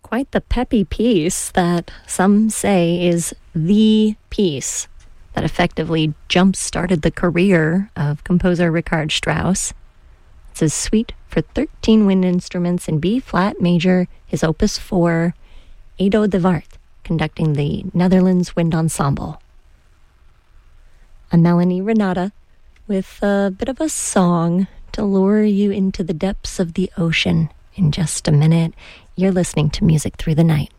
Quite the peppy piece that some say is the piece that effectively jump-started the career of composer Richard Strauss. It's his suite for 13 wind instruments in B-flat major, his opus 4, Edo de Wart, conducting the Netherlands Wind Ensemble. I'm Melanie Renata with a bit of a song to lure you into the depths of the ocean. In just a minute, you're listening to Music Through the Night.